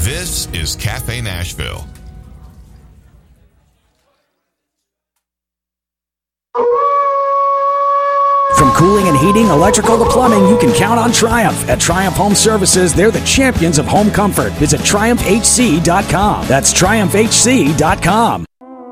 This is Cafe Nashville. From cooling and heating, electrical to plumbing, you can count on Triumph. At Triumph Home Services, they're the champions of home comfort. Visit TriumphHC.com. That's TriumphHC.com.